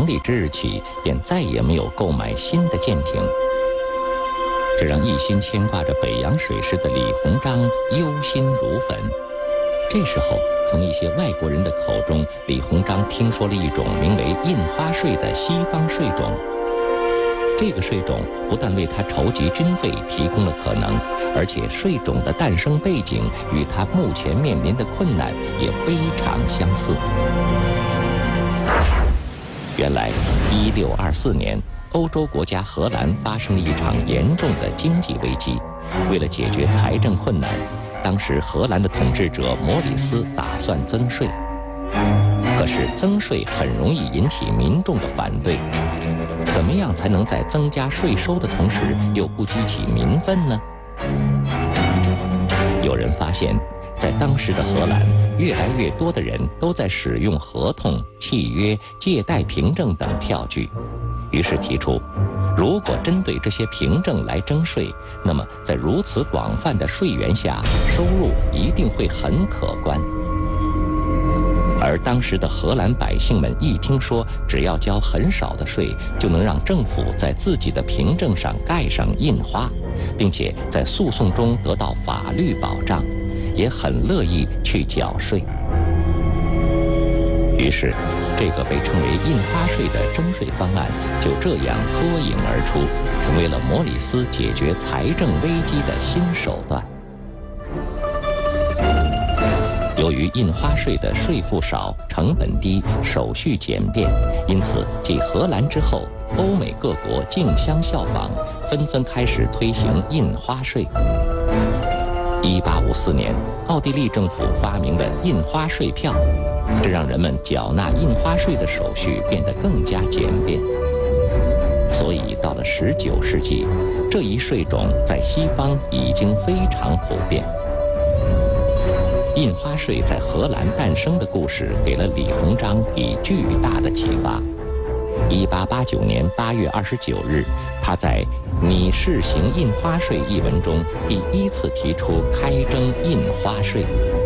成立之日起，便再也没有购买新的舰艇。这让一心牵挂着北洋水师的李鸿章忧心如焚。这时候，从一些外国人的口中，李鸿章听说了一种名为印花税的西方税种。这个税种不但为他筹集军费提供了可能，而且税种的诞生背景与他目前面临的困难也非常相似。原来，1624年，欧洲国家荷兰发生了一场严重的经济危机。为了解决财政困难，当时荷兰的统治者摩里斯打算增税。可是增税很容易引起民众的反对，怎么样才能在增加税收的同时又不激起民愤呢？有人发现，在当时的荷兰，越来越多的人都在使用合同、契约、借贷凭证等票据，于是提出，如果针对这些凭证来征税，那么在如此广泛的税源下，收入一定会很可观。而当时的荷兰百姓们一听说只要交很少的税，就能让政府在自己的凭证上盖上印花，并且在诉讼中得到法律保障，也很乐意去缴税。于是，这个被称为印花税的征税方案就这样脱颖而出，成为了摩里斯解决财政危机的新手段。由于印花税的税负少、成本低、手续简便，因此继荷兰之后，欧美各国竞相效仿，纷纷开始推行印花税。1854年，奥地利政府发明了印花税票，这让人们缴纳印花税的手续变得更加简便。所以到了19世纪，这一税种在西方已经非常普遍。印花税在荷兰诞生的故事给了李鸿章以巨大的启发。1889年8月29日，他在《拟试行印花税》一文中第一次提出开征印花税。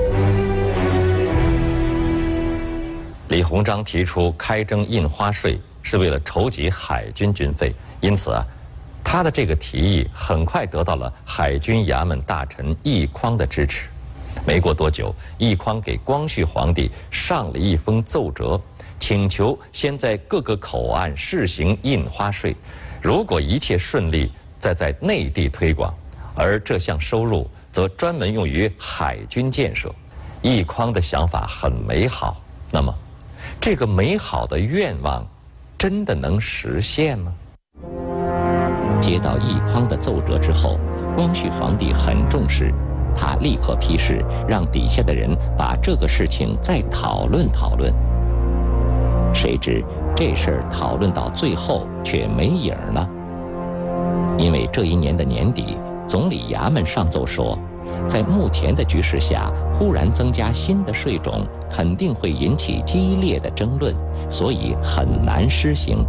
李鸿章提出开征印花税是为了筹集海军军费，因此他的这个提议很快得到了海军衙门大臣奕匡的支持。没过多久，奕匡给光绪皇帝上了一封奏折，请求先在各个口岸试行印花税，如果一切顺利，再在内地推广，而这项收入则专门用于海军建设。奕匡的想法很美好，那么这个美好的愿望真的能实现吗？接到奕匡的奏折之后，光绪皇帝很重视，他立刻批示，让底下的人把这个事情再讨论讨论。谁知这事儿讨论到最后却没影儿了，因为这一年的年底，总理衙门上奏说，在目前的局势下，忽然增加新的税种，肯定会引起激烈的争论，所以很难施行。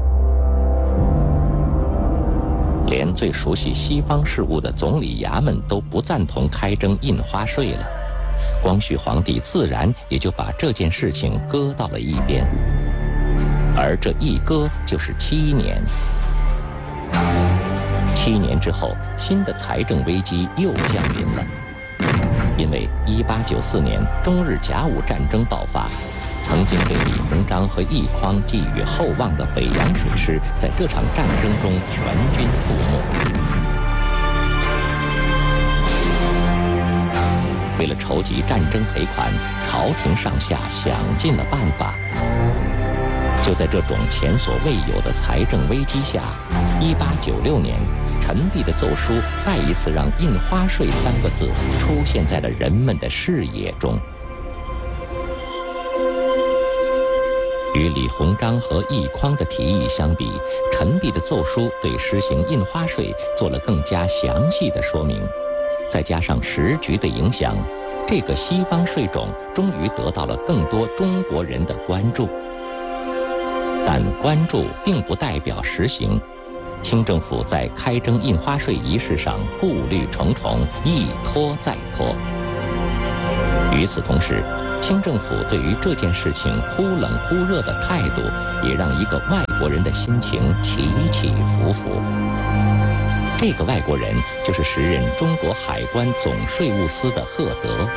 连最熟悉西方事务的总理衙门都不赞同开征印花税了，光绪皇帝自然也就把这件事情搁到了一边。而这一搁就是7年。7年之后，新的财政危机又降临了，因为1894年中日甲午战争爆发，曾经被李鸿章和奕匡寄予厚望的北洋水师，在这场战争中全军覆没。为了筹集战争赔款，朝廷上下想尽了办法。就在这种前所未有的财政危机下，1896年，陈璧的奏书再一次让印花税3个字出现在了人们的视野中。与李鸿章和奕匡的提议相比，陈璧的奏书对施行印花税做了更加详细的说明，再加上时局的影响，这个西方税种终于得到了更多中国人的关注。但关注并不代表实行，清政府在开征印花税仪式上顾虑重重，一拖再拖。与此同时， 清政府对于这件事情忽冷忽热的态度，也让一个外国人的心情起起伏伏。这个外国人就是时任中国海关总税务司的赫德。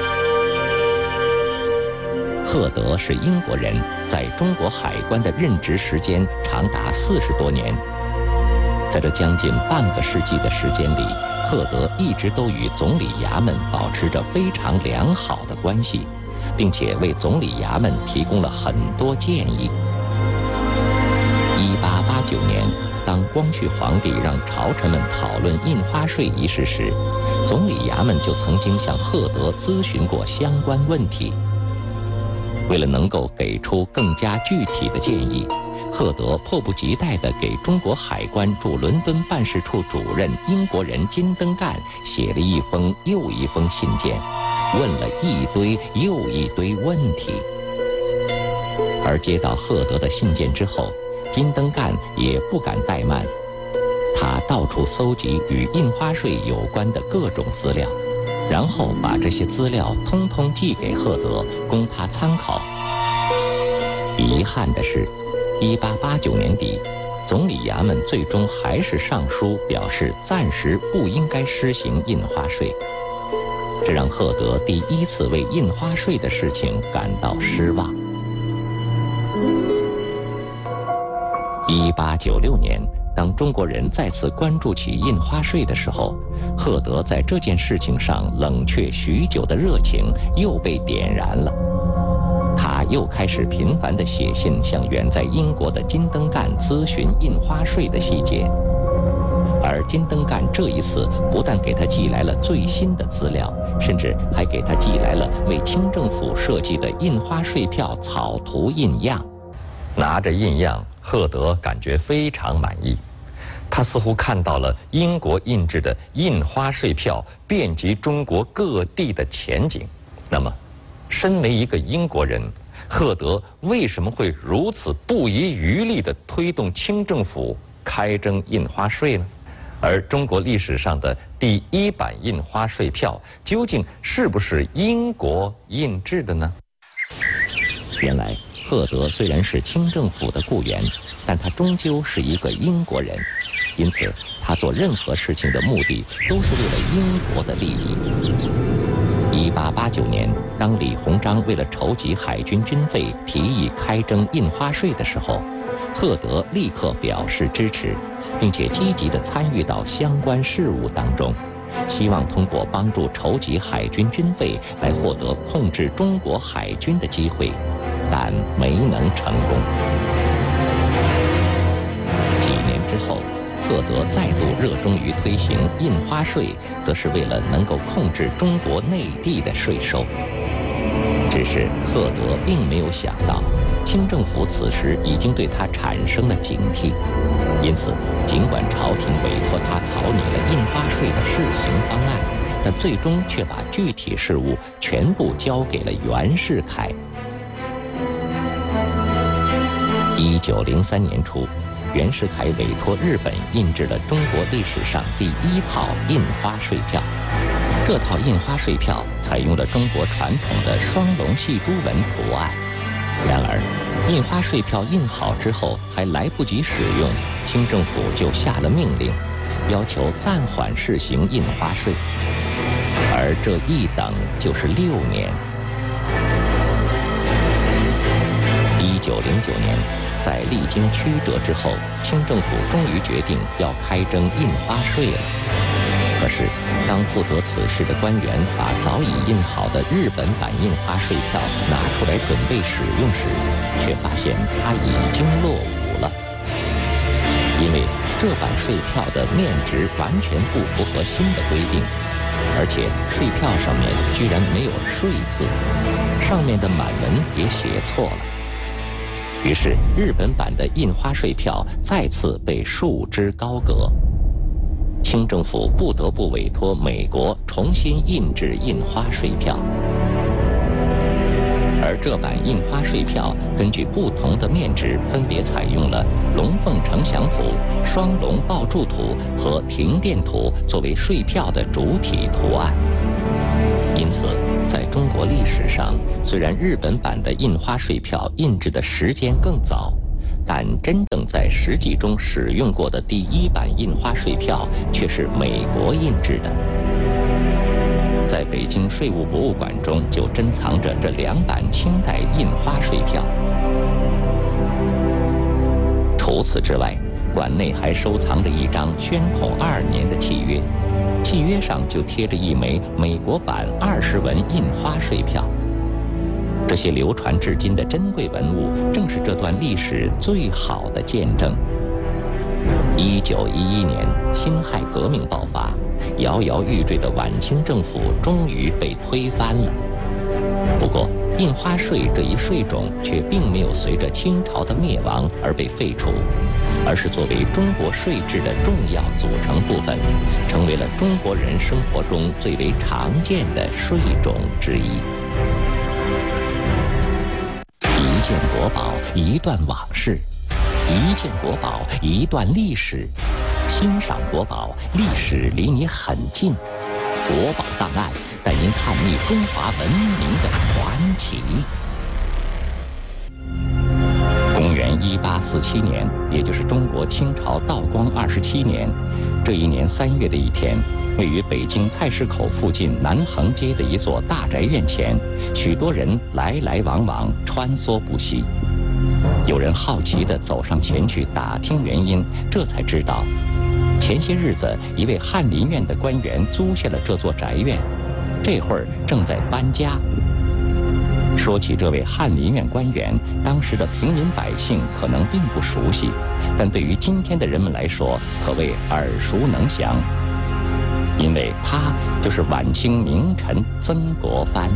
赫德是英国人，在中国海关的任职时间长达40多年。在这将近半个世纪的时间里，赫德一直都与总理衙门保持着非常良好的关系，并且为总理衙门提供了很多建议。1889年，当光绪皇帝让朝臣们讨论印花税一事时，总理衙门就曾经向赫德咨询过相关问题。为了能够给出更加具体的建议，赫德迫不及待地给中国海关驻伦敦办事处主任英国人金登干写了一封又一封信件，问了一堆又一堆问题。而接到赫德的信件之后，金登干也不敢怠慢，他到处搜集与印花税有关的各种资料，然后把这些资料通通寄给赫德，供他参考。遗憾的是，1889年底，总理衙门最终还是上书表示暂时不应该施行印花税，这让赫德第一次为印花税的事情感到失望。1896年，当中国人再次关注起印花税的时候，赫德在这件事情上冷却许久的热情又被点燃了。他又开始频繁地写信向远在英国的金登干咨询印花税的细节，而金登干这一次不但给他寄来了最新的资料，甚至还给他寄来了为清政府设计的印花税票草图印样。 拿着印样，赫德感觉非常满意。他似乎看到了英国印制的印花税票遍及中国各地的前景。那么，身为一个英国人，赫德为什么会如此不遗余力地推动清政府开征印花税呢？而中国历史上的第一版印花税票究竟是不是英国印制的呢？ 原来，赫德虽然是清政府的雇员，但他终究是一个英国人，因此他做任何事情的目的都是为了英国的利益。1889年，当李鸿章为了筹集海军军费提议开征印花税的时候，赫德立刻表示支持，并且积极地参与到相关事务当中，希望通过帮助筹集海军军费来获得控制中国海军的机会，但没能成功。几年之后，赫德再度热衷于推行印花税，则是为了能够控制中国内地的税收。只是赫德并没有想到，清政府此时已经对他产生了警惕，因此尽管朝廷委托他草拟了印花税的试行方案，但最终却把具体事务全部交给了袁世凯。1903年初，袁世凯委托日本印制了中国历史上第一套印花税票。这套印花税票采用了中国传统的双龙戏珠纹图案。然而，印花税票印好之后还来不及使用，清政府就下了命令，要求暂缓试行印花税。而这一等就是6年。1909年，在历经曲折之后，清政府终于决定要开征印花税了。可是，当负责此事的官员把早已印好的日本版印花税票拿出来准备使用时，却发现它已经落伍了。因为这版税票的面值完全不符合新的规定，而且税票上面居然没有税字，上面的满文也写错了。于是，日本版的印花税票再次被束之高阁。清政府不得不委托美国重新印制印花税票，而这版印花税票根据不同的面值，分别采用了龙凤呈祥图、双龙抱柱图和停电图作为税票的主体图案。因此， 在中国历史上，虽然日本版的印花税票印制的时间更早，但真正在实际中使用过的第一版印花税票却是美国印制的。在北京税务博物馆中就珍藏着这2版清代印花税票。除此之外，馆内还收藏着一张宣统2年的契约，契约上就贴着一枚美国版20文印花税票。这些流传至今的珍贵文物，正是这段历史最好的见证。1911年，辛亥革命爆发，摇摇欲坠的晚清政府终于被推翻了。不过，印花税这一税种却并没有随着清朝的灭亡而被废除，而是作为中国税制的重要组成部分，成为了中国人生活中最为常见的税种之一。一件国宝，一段往事；一件国宝，一段历史。欣赏国宝，历史离你很近。国宝档案带您探秘中华文明的传奇。公元1847年，也就是中国清朝道光27年，这一年3月的一天，位于北京菜市口附近南横街的一座大宅院前，许多人来来往往，穿梭不息。有人好奇地走上前去打听原因，这才知道，前些日子一位翰林院的官员租下了这座宅院，这会儿正在搬家。说起这位翰林院官员，当时的平民百姓可能并不熟悉，但对于今天的人们来说，可谓耳熟能详，因为他就是晚清名臣曾国藩。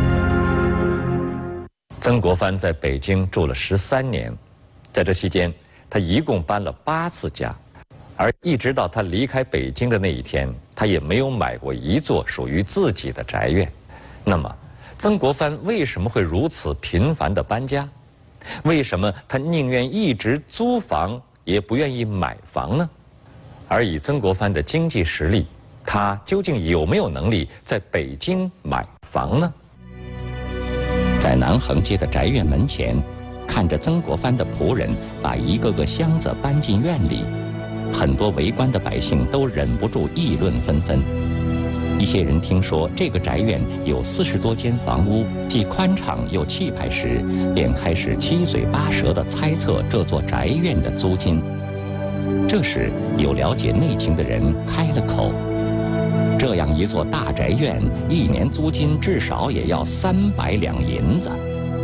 曾国藩在北京住了13年，在这期间，他一共搬了8次家，而一直到他离开北京的那一天，他也没有买过一座属于自己的宅院。那么，曾国藩为什么会如此频繁地搬家？为什么他宁愿一直租房，也不愿意买房呢？而以曾国藩的经济实力，他究竟有没有能力在北京买房呢？ 在南横街的宅院门前，看着曾国藩的仆人把一个个箱子搬进院里，很多围观的百姓都忍不住议论纷纷。一些人听说这个宅院有40多间房屋，既宽敞又气派时，便开始七嘴八舌地猜测这座宅院的租金。这时，有了解内情的人开了口：这样一座大宅院，1年租金至少也要300两银子。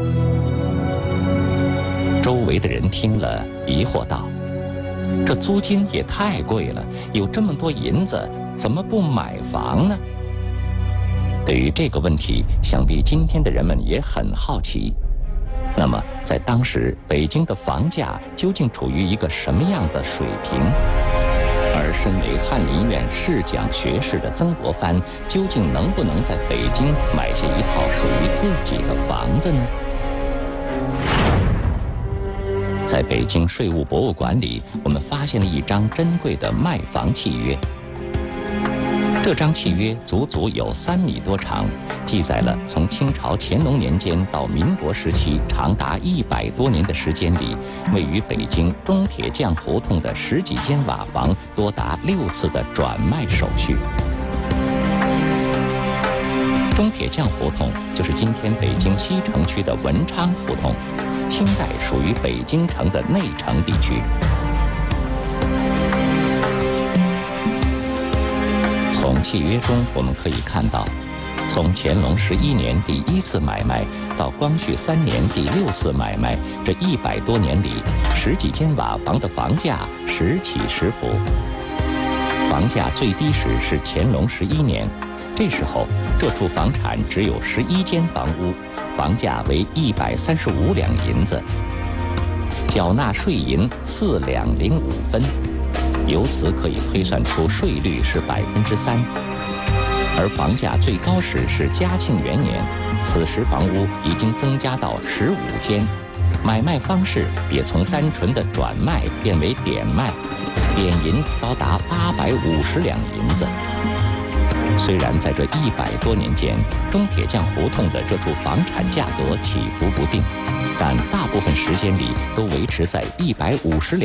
周围的人听了，疑惑道：这租金也太贵了，有这么多银子，怎么不买房呢？对于这个问题，想必今天的人们也很好奇。那么，在当时，北京的房价究竟处于一个什么样的水平？而身为翰林院侍讲学士的曾国藩，究竟能不能在北京买下一套属于自己的房子呢？在北京税务博物馆里，我们发现了一张珍贵的卖房契约。这张契约足足有3米多长，记载了从清朝乾隆年间到民国时期长达100多年的时间里，位于北京中铁匠胡同的10几间瓦房多达6次的转卖手续。中铁匠胡同就是今天北京西城区的文昌胡同，清代属于北京城的内城地区。从契约中我们可以看到，从乾隆11年第1次买卖到光绪3年第6次买卖，这100多年里，10几间瓦房的房价时起时伏。房价最低时是乾隆11年，这时候这处房产只有11间房屋，房价为135两银子，缴纳税银4两05分。由此可以推算出税率是3%，而房价最高时是嘉庆元年，此时房屋已经增加到15间，买卖方式也从单纯的转卖变为点卖，点银高达850两银子。 虽然在这100多年间，中铁匠胡同的这处房产价格起伏不定，但大部分时间里都维持在150两